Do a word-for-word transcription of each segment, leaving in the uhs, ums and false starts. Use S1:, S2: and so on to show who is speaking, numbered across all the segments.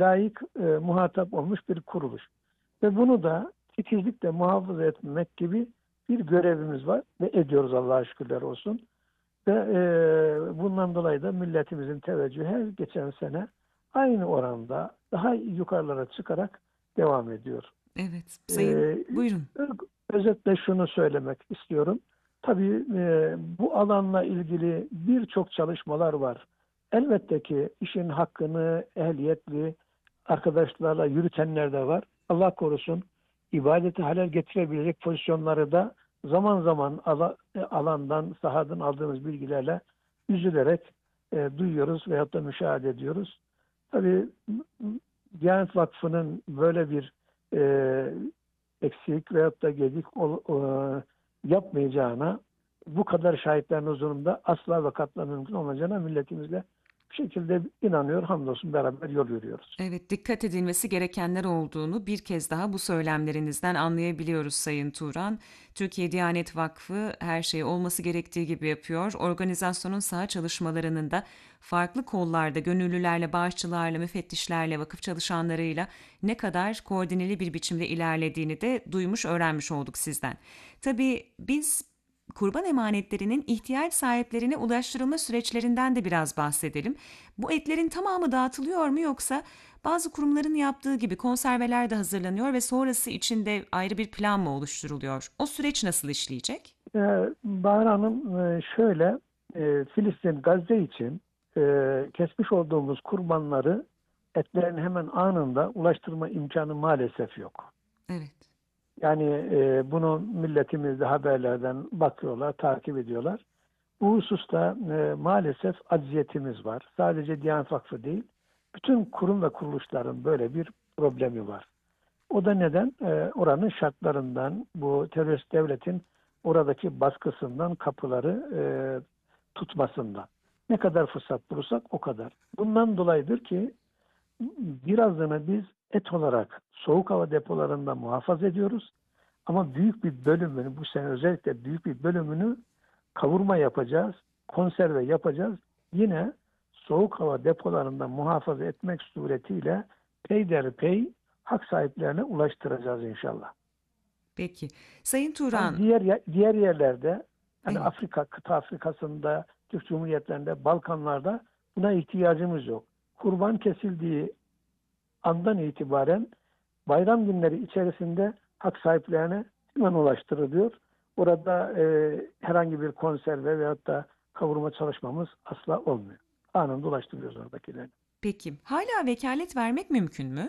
S1: layık e, muhatap olmuş bir kuruluş. Ve bunu da titizlikle muhafaza etmek gibi bir görevimiz var ve ediyoruz, Allah'a şükürler olsun. Ve e, bundan dolayı da milletimizin teveccühü her geçen sene aynı oranda daha yukarılara çıkarak devam ediyor.
S2: Evet,
S1: E,
S2: sayın buyurun.
S1: Özetle şunu söylemek istiyorum. Tabii e, bu alanla ilgili birçok çalışmalar var. Elbette ki işin hakkını ehliyetli arkadaşlarla yürütenler de var. Allah korusun, ibadeti halel getirebilecek pozisyonları da zaman zaman ala, alandan, sahadan aldığımız bilgilerle üzülerek e, duyuyoruz veyahut da müşahede ediyoruz. Tabii Diyanet Vakfı'nın böyle bir e, eksik veyahut da gedik ol, e, yapmayacağına, bu kadar şahitlerin huzurunda asla ve katla mümkün olmayacağına milletimizle bir şekilde inanıyor. Hamdolsun beraber yol yürüyoruz.
S2: Evet, dikkat edilmesi gerekenler olduğunu bir kez daha bu söylemlerinizden anlayabiliyoruz Sayın Turan. Türkiye Diyanet Vakfı her şeyi olması gerektiği gibi yapıyor. Organizasyonun saha çalışmalarının da farklı kollarda gönüllülerle, bağışçılarla, müfettişlerle, vakıf çalışanlarıyla ne kadar koordineli bir biçimde ilerlediğini de duymuş, öğrenmiş olduk sizden. Tabii biz kurban emanetlerinin ihtiyaç sahiplerine ulaştırılma süreçlerinden de biraz bahsedelim. Bu etlerin tamamı dağıtılıyor mu, yoksa bazı kurumların yaptığı gibi konserveler de hazırlanıyor ve sonrası için de ayrı bir plan mı oluşturuluyor? O süreç nasıl işleyecek?
S1: Ee, Bahar Hanım, e, şöyle e, Filistin, Gazze için e, kesmiş olduğumuz kurbanları, etlerin hemen anında ulaştırma imkanı maalesef yok.
S2: Evet.
S1: Yani e, bunu milletimiz de haberlerden bakıyorlar, takip ediyorlar. Bu hususta e, maalesef acziyetimiz var. Sadece Diyanet Vakfı değil, bütün kurum ve kuruluşların böyle bir problemi var. O da neden? E, oranın şartlarından, bu terörist devletin oradaki baskısından, kapıları e, tutmasından. Ne kadar fırsat bulursak o kadar. Bundan dolayıdır ki birazını biz et olarak soğuk hava depolarında muhafaza ediyoruz. Ama büyük bir bölümünü, bu sene özellikle büyük bir bölümünü kavurma yapacağız, konserve yapacağız. Yine soğuk hava depolarında muhafaza etmek suretiyle peyderpey hak sahiplerine ulaştıracağız inşallah.
S2: Peki. Sayın
S1: Ama
S2: Turan,
S1: diğer diğer yerlerde, hani
S2: evet.
S1: Afrika, kıta Afrika'sında, Türk Cumhuriyetlerinde, Balkanlarda buna ihtiyacımız yok. Kurban kesildiği andan itibaren bayram günleri içerisinde hak sahiplerine hemen ulaştırılıyor. Orada e, herhangi bir konserve veyahut da kavurma çalışmamız asla olmuyor. Anında ulaştırıyoruz oradakileri.
S2: Peki. Hala vekalet vermek mümkün mü?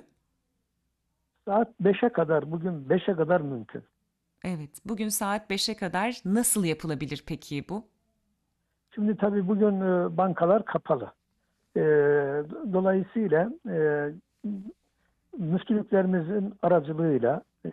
S1: Saat beşe kadar, bugün beşe kadar mümkün.
S2: Evet. Bugün saat beşe kadar nasıl yapılabilir peki bu?
S1: Şimdi tabii bugün e, bankalar kapalı. E, dolayısıyla e, müftülüklerimizin aracılığıyla